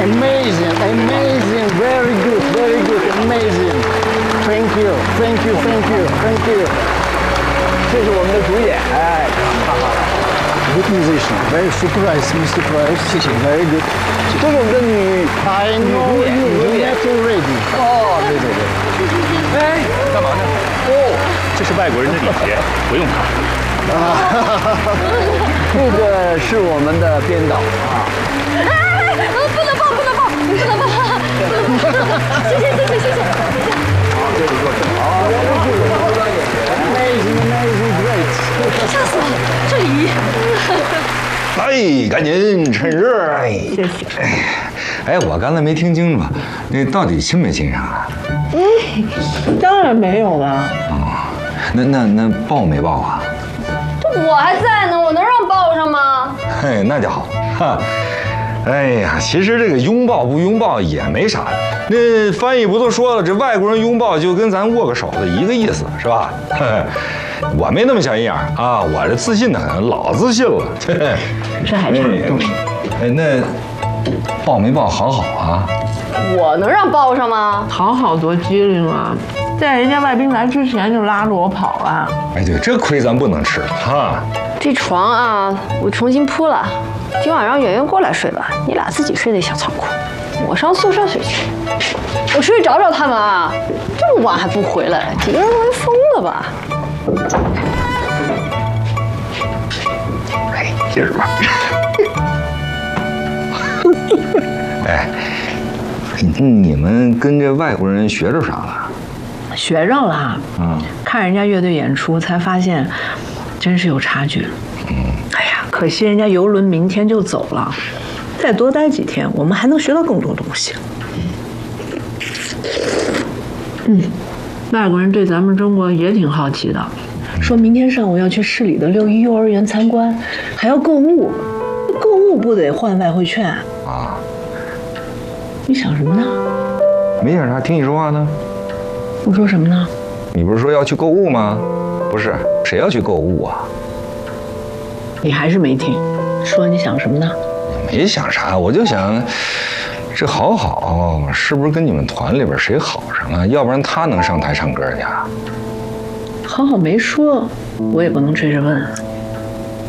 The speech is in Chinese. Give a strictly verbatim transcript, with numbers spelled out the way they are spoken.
Amazing, amazing, very good, very good, amazing. Thank you, thank you, thank you, thank you. 这是我们的主演，哎，哈哈 Good musician, very surprised, Mister Price. 谢谢 Very good. 这是我们的女 I know 女主演， you 女主 will 演 get ready. 哦，对对对。哎，干嘛呢？哦， 这是外国人的礼节，不用看。 这个是我们的编导啊。 哎，不能抱，不能抱，不能抱，不能抱。谢谢，谢谢，谢谢。 好，这里坐着。好，这是我们的演员。 Amazing, amazing, great. 吓死我了，这礼仪。 来，赶紧趁热。哎，谢谢。哎，我刚才没听清楚，那到底亲没亲上啊？ 嗯，当然没有了。 哦，那那那抱没抱啊？ 我还在呢，我能让抱上吗？ 嘿，那就好。哈，哎呀，其实这个拥抱不拥抱也没啥的。那翻译不都说了，这外国人拥抱就跟咱握个手的一个意思，是吧？我没那么小心眼儿啊，我这自信的很，老自信了。 这还差不多。 哎，那抱没抱好好啊？ 我能让抱上吗？ 好好多机灵啊，在人家外宾来之前就拉着我跑了。 哎，对，这亏咱不能吃哈。 这床啊，我重新铺了，今晚让圆圆过来睡吧，你俩自己睡那小仓库，我上宿舍睡去。我出去找找他们啊，这么晚还不回来，几个人都疯了吧？ 哎，接着吧。哎，你们跟这外国人学着啥了？ 学着了。嗯，看人家乐队演出才发现，真是有差距。嗯，哎呀，可惜人家游轮明天就走了，再多待几天，我们还能学到更多东西。嗯，外国人对咱们中国也挺好奇的，说明天上午要去市里的六一幼儿园参观，还要购物，购物不得换外汇券啊？你想什么呢？ 没想啥，听你说话呢。 我说什么呢？ 你不是说要去购物吗？不是，谁要去购物啊？ 你还是没听，说你想什么呢？ 没想啥，我就想。这好好是不是跟你们团里边谁好上了？要不然他能上台唱歌去啊？ 好好没说，我也不能追着问。